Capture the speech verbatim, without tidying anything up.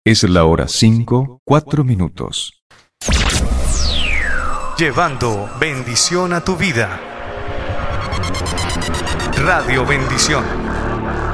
Es la hora cinco, cuatro minutos. Llevando bendición a tu vida. Radio Bendición.